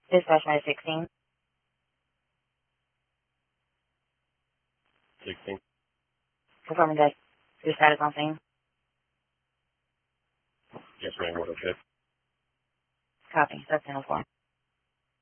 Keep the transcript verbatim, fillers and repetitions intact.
Dispatch by sixteen. sixteen. Confirming that your status on scene. Yes, ma'am. What okay? Copy. That's ten oh four.